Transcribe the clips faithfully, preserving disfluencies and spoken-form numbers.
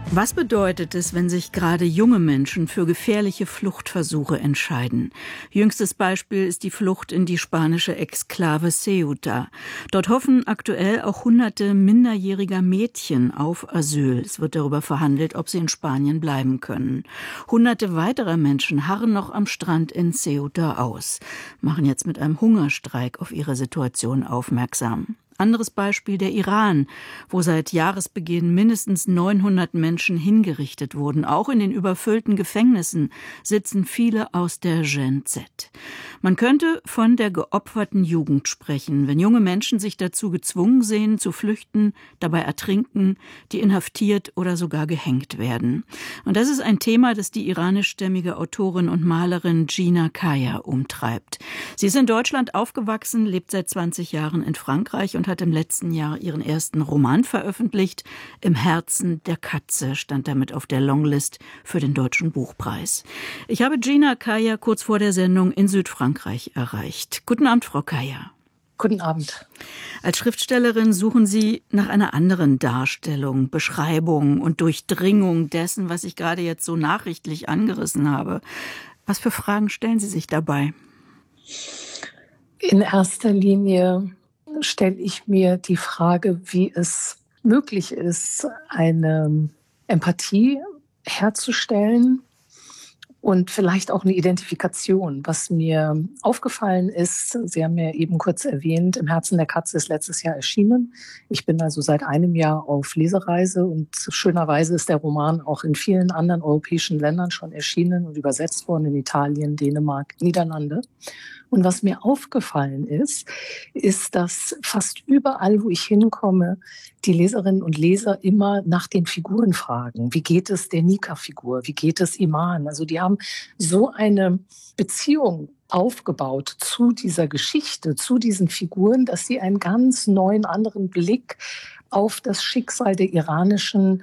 Was bedeutet es, wenn sich gerade junge Menschen für gefährliche Fluchtversuche entscheiden? Jüngstes Beispiel ist die Flucht in die spanische Exklave Ceuta. Dort hoffen aktuell auch hunderte minderjähriger Mädchen auf Asyl. Es wird darüber verhandelt, ob sie in Spanien bleiben können. Hunderte weiterer Menschen harren noch am Strand in Ceuta aus, machen jetzt mit einem Hungerstreik auf ihre Situation aufmerksam. Anderes Beispiel der Iran, wo seit Jahresbeginn mindestens neunhundert Menschen hingerichtet wurden. Auch in den überfüllten Gefängnissen sitzen viele aus der Gen Z. Man könnte von der geopferten Jugend sprechen, wenn junge Menschen sich dazu gezwungen sehen, zu flüchten, dabei ertrinken, die inhaftiert oder sogar gehängt werden. Und das ist ein Thema, das die iranischstämmige Autorin und Malerin Gina Kaya umtreibt. Sie ist in Deutschland aufgewachsen, lebt seit zwanzig Jahren in Frankreich und hat im letzten Jahr ihren ersten Roman veröffentlicht. Im Herzen der Katze stand damit auf der Longlist für den Deutschen Buchpreis. Ich habe Gina Kaya kurz vor der Sendung in Südfrankreich erreicht. Guten Abend, Frau Kaya. Guten Abend. Als Schriftstellerin suchen Sie nach einer anderen Darstellung, Beschreibung und Durchdringung dessen, was ich gerade jetzt so nachrichtlich angerissen habe. Was für Fragen stellen Sie sich dabei? In erster Linie stelle ich mir die Frage, wie es möglich ist, eine Empathie herzustellen und vielleicht auch eine Identifikation. Was mir aufgefallen ist, Sie haben ja eben kurz erwähnt, Im Herzen der Katze ist letztes Jahr erschienen. Ich bin also seit einem Jahr auf Lesereise und schönerweise ist der Roman auch in vielen anderen europäischen Ländern schon erschienen und übersetzt worden, in Italien, Dänemark, Niederlande. Und was mir aufgefallen ist, ist, dass fast überall, wo ich hinkomme, die Leserinnen und Leser immer nach den Figuren fragen. Wie geht es der Nika-Figur? Wie geht es Iman? Also die haben so eine Beziehung aufgebaut zu dieser Geschichte, zu diesen Figuren, dass sie einen ganz neuen, anderen Blick auf das Schicksal der iranischen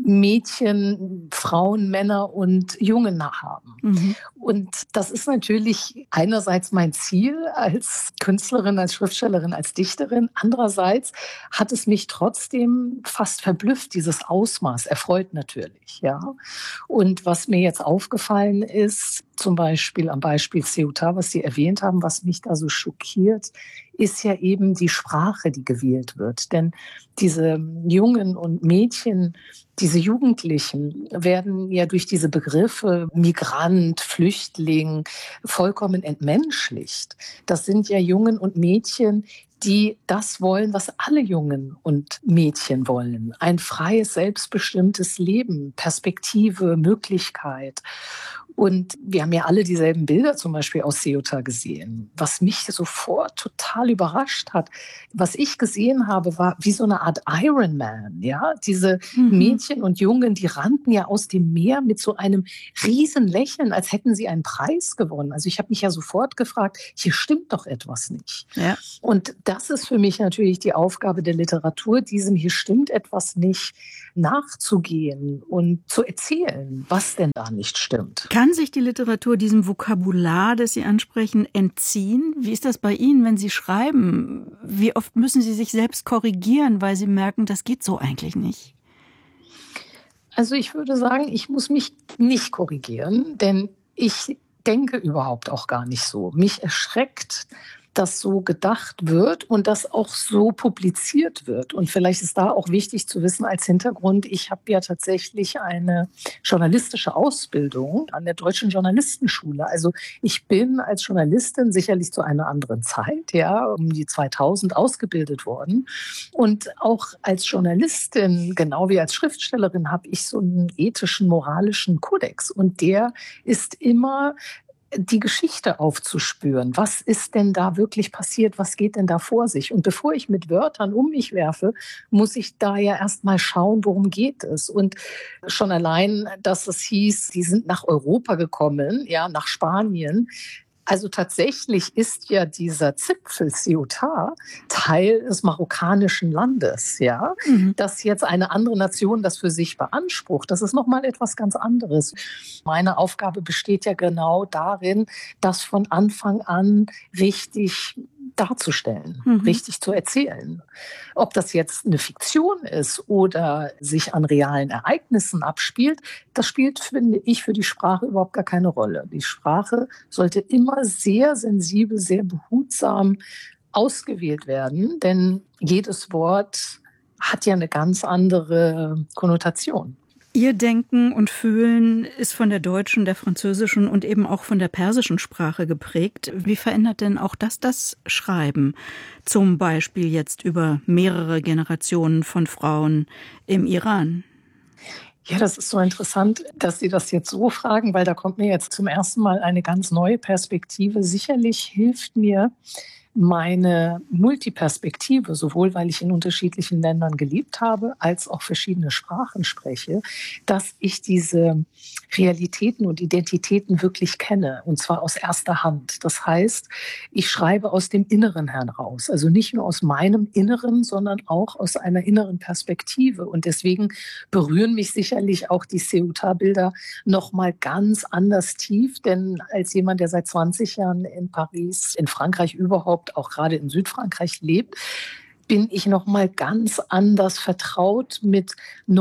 Mädchen, Frauen, Männer und Jungen haben. Mhm. Und das ist natürlich einerseits mein Ziel als Künstlerin, als Schriftstellerin, als Dichterin. Andererseits hat es mich trotzdem fast verblüfft, dieses Ausmaß. Erfreut natürlich, ja. Und was mir jetzt aufgefallen ist, zum Beispiel am Beispiel Ceuta, was Sie erwähnt haben, was mich da so schockiert, ist ja eben die Sprache, die gewählt wird. Denn diese Jungen und Mädchen, diese Jugendlichen werden ja durch diese Begriffe Migrant, Flüchtling vollkommen entmenschlicht. Das sind ja Jungen und Mädchen, die das wollen, was alle Jungen und Mädchen wollen. Ein freies, selbstbestimmtes Leben, Perspektive, Möglichkeit. Und wir haben ja alle dieselben Bilder zum Beispiel aus Ceuta gesehen. Was mich sofort total überrascht hat, was ich gesehen habe, war wie so eine Art Iron Man. Ja? Diese mhm. Mädchen und Jungen, die rannten ja aus dem Meer mit so einem riesen Lächeln, als hätten sie einen Preis gewonnen. Also ich habe mich ja sofort gefragt, hier stimmt doch etwas nicht. Ja. Und das ist für mich natürlich die Aufgabe der Literatur, diesem hier stimmt etwas nicht nachzugehen und zu erzählen, was denn da nicht stimmt. Kann sich die Literatur diesem Vokabular, das Sie ansprechen, entziehen? Wie ist das bei Ihnen, wenn Sie schreiben? Wie oft müssen Sie sich selbst korrigieren, weil Sie merken, das geht so eigentlich nicht? Also ich würde sagen, ich muss mich nicht korrigieren, denn ich denke überhaupt auch gar nicht so. Mich erschreckt, dass so gedacht wird und das auch so publiziert wird. Und vielleicht ist da auch wichtig zu wissen als Hintergrund, ich habe ja tatsächlich eine journalistische Ausbildung an der Deutschen Journalistenschule. Also ich bin als Journalistin sicherlich zu einer anderen Zeit, ja, um die zweitausend ausgebildet worden. Und auch als Journalistin, genau wie als Schriftstellerin, habe ich so einen ethischen, moralischen Kodex. Und der ist immer die Geschichte aufzuspüren. Was ist denn da wirklich passiert? Was geht denn da vor sich? Und bevor ich mit Wörtern um mich werfe, muss ich da ja erst mal schauen, worum geht es. Und schon allein, dass es hieß, die sind nach Europa gekommen, ja, nach Spanien. Also tatsächlich ist ja dieser Zipfel Ceuta Teil des marokkanischen Landes, ja. Mhm. Dass jetzt eine andere Nation das für sich beansprucht, das ist nochmal etwas ganz anderes. Meine Aufgabe besteht ja genau darin, das von Anfang an richtig darzustellen, Mhm. richtig zu erzählen. Ob das jetzt eine Fiktion ist oder sich an realen Ereignissen abspielt, das spielt, finde ich, für die Sprache überhaupt gar keine Rolle. Die Sprache sollte immer sehr sensibel, sehr behutsam ausgewählt werden, denn jedes Wort hat ja eine ganz andere Konnotation. Ihr Denken und Fühlen ist von der deutschen, der französischen und eben auch von der persischen Sprache geprägt. Wie verändert denn auch das das Schreiben? Zum Beispiel jetzt über mehrere Generationen von Frauen im Iran. Ja, das ist so interessant, dass Sie das jetzt so fragen, weil da kommt mir jetzt zum ersten Mal eine ganz neue Perspektive. Sicherlich hilft mir meine Multiperspektive, sowohl weil ich in unterschiedlichen Ländern gelebt habe, als auch verschiedene Sprachen spreche, dass ich diese Realitäten und Identitäten wirklich kenne, und zwar aus erster Hand. Das heißt, ich schreibe aus dem Inneren heraus, also nicht nur aus meinem Inneren, sondern auch aus einer inneren Perspektive. Und deswegen berühren mich sicherlich auch die Ceuta-Bilder noch mal ganz anders tief, denn als jemand, der seit zwanzig Jahren in Paris, in Frankreich überhaupt, auch gerade in Südfrankreich lebt, bin ich noch mal ganz anders vertraut mit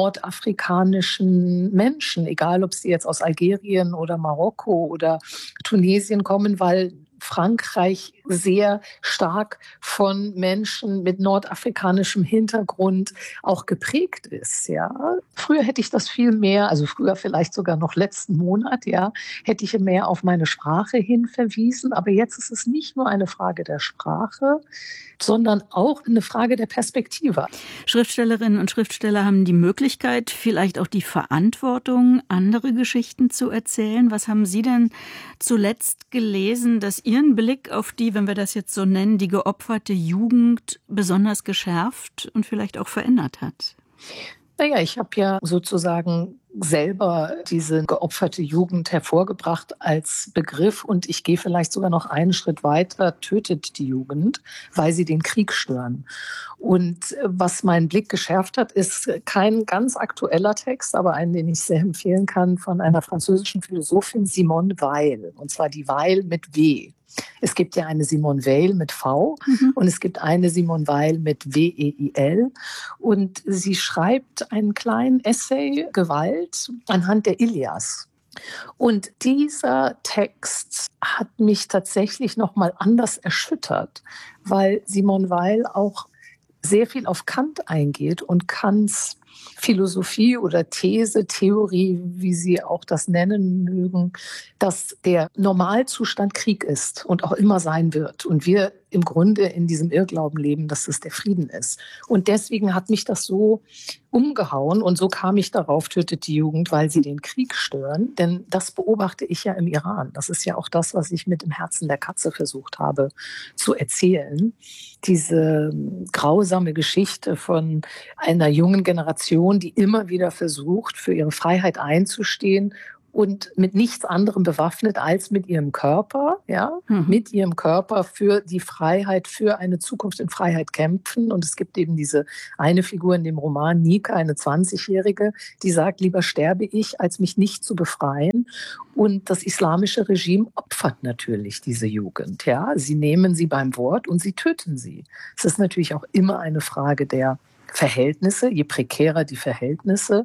nordafrikanischen Menschen, egal ob sie jetzt aus Algerien oder Marokko oder Tunesien kommen, weil Frankreich sehr stark von Menschen mit nordafrikanischem Hintergrund auch geprägt ist. Ja, früher hätte ich das viel mehr, also früher vielleicht sogar noch letzten Monat, ja, hätte ich mehr auf meine Sprache hin verwiesen. Aber jetzt ist es nicht nur eine Frage der Sprache, sondern auch eine Frage der Perspektive. Schriftstellerinnen und Schriftsteller haben die Möglichkeit, vielleicht auch die Verantwortung, andere Geschichten zu erzählen. Was haben Sie denn zuletzt gelesen, das Ihren Blick auf die, wenn wir das jetzt so nennen, die geopferte Jugend besonders geschärft und vielleicht auch verändert hat? Naja, ich habe ja sozusagen selber diese geopferte Jugend hervorgebracht als Begriff und ich gehe vielleicht sogar noch einen Schritt weiter, tötet die Jugend, weil sie den Krieg stören. Und was meinen Blick geschärft hat, ist kein ganz aktueller Text, aber einen, den ich sehr empfehlen kann, von einer französischen Philosophin, Simone Weil, und zwar die Weil mit W. Es gibt ja eine Simone Weil mit V Mhm. und es gibt eine Simone Weil mit W E I L. Und sie schreibt einen kleinen Essay, Gewalt, anhand der Ilias. Und dieser Text hat mich tatsächlich noch mal anders erschüttert, weil Simone Weil auch sehr viel auf Kant eingeht und Kants Philosophie oder These, Theorie, wie Sie auch das nennen mögen, dass der Normalzustand Krieg ist und auch immer sein wird. Und wir im Grunde in diesem Irrglauben leben, dass es der Frieden ist. Und deswegen hat mich das so umgehauen und so kam ich darauf, tötet die Jugend, weil sie den Krieg stören. Denn das beobachte ich ja im Iran. Das ist ja auch das, was ich mit dem Herzen der Katze versucht habe zu erzählen. Diese grausame Geschichte von einer jungen Generation, die immer wieder versucht, für ihre Freiheit einzustehen und mit nichts anderem bewaffnet als mit ihrem Körper, ja, mhm. mit ihrem Körper für die Freiheit, für eine Zukunft in Freiheit kämpfen. Und es gibt eben diese eine Figur in dem Roman, Nika, eine zwanzigjährige, die sagt, lieber sterbe ich, als mich nicht zu befreien. Und das islamische Regime opfert natürlich diese Jugend, ja. Sie nehmen sie beim Wort und sie töten sie. Es ist natürlich auch immer eine Frage der Verhältnisse. Je prekärer die Verhältnisse,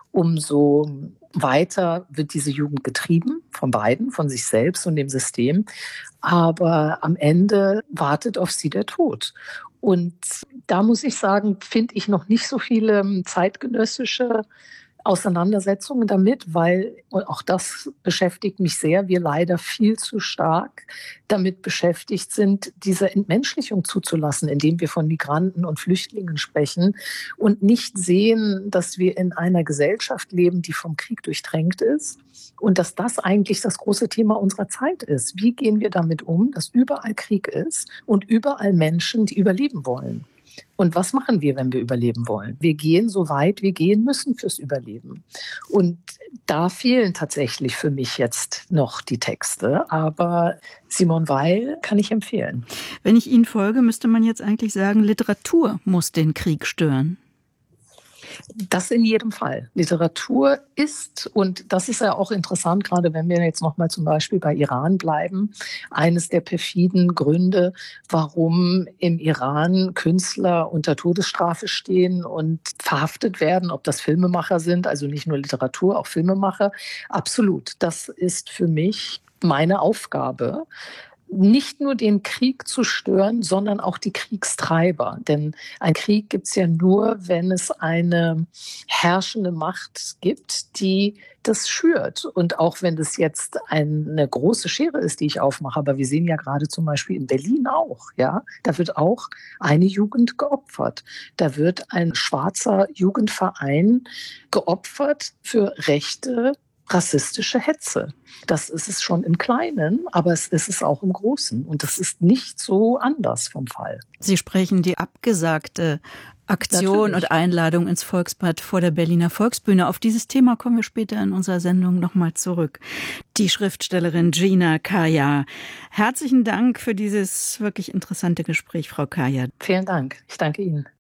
umso weiter wird diese Jugend getrieben von beiden, von sich selbst und dem System. Aber am Ende wartet auf sie der Tod. Und da muss ich sagen, finde ich noch nicht so viele zeitgenössische Auseinandersetzungen damit, weil, und auch das beschäftigt mich sehr, wir leider viel zu stark damit beschäftigt sind, diese Entmenschlichung zuzulassen, indem wir von Migranten und Flüchtlingen sprechen und nicht sehen, dass wir in einer Gesellschaft leben, die vom Krieg durchtränkt ist und dass das eigentlich das große Thema unserer Zeit ist. Wie gehen wir damit um, dass überall Krieg ist und überall Menschen, die überleben wollen? Und was machen wir, wenn wir überleben wollen? Wir gehen so weit wir gehen müssen fürs Überleben. Und da fehlen tatsächlich für mich jetzt noch die Texte. Aber Simone Weil kann ich empfehlen. Wenn ich Ihnen folge, müsste man jetzt eigentlich sagen, Literatur muss den Krieg stören. Das in jedem Fall. Literatur ist, und das ist ja auch interessant, gerade wenn wir jetzt nochmal zum Beispiel bei Iran bleiben, eines der perfiden Gründe, warum im Iran Künstler unter Todesstrafe stehen und verhaftet werden, ob das Filmemacher sind, also nicht nur Literatur, auch Filmemacher. Absolut. Das ist für mich meine Aufgabe, nicht nur den Krieg zu stören, sondern auch die Kriegstreiber. Denn ein Krieg gibt es ja nur, wenn es eine herrschende Macht gibt, die das schürt. Und auch wenn das jetzt eine große Schere ist, die ich aufmache, aber wir sehen ja gerade zum Beispiel in Berlin auch, ja, da wird auch eine Jugend geopfert. Da wird ein schwarzer Jugendverein geopfert für rechte rassistische Hetze. Das ist es schon im Kleinen, aber es ist es auch im Großen. Und das ist nicht so anders vom Fall. Sie sprechen die abgesagte Aktion Natürlich. und Einladung ins Volksbad vor der Berliner Volksbühne. Auf dieses Thema kommen wir später in unserer Sendung nochmal zurück. Die Schriftstellerin Gina Kaya. Herzlichen Dank für dieses wirklich interessante Gespräch, Frau Kaya. Vielen Dank. Ich danke Ihnen.